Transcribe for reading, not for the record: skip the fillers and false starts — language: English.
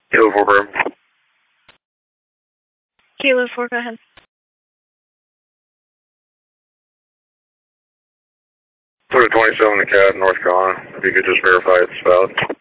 Kilo 4, bro. Kilo 4, go ahead. Put a 27 in the cab, North Carolina. If you could just verify it's valid.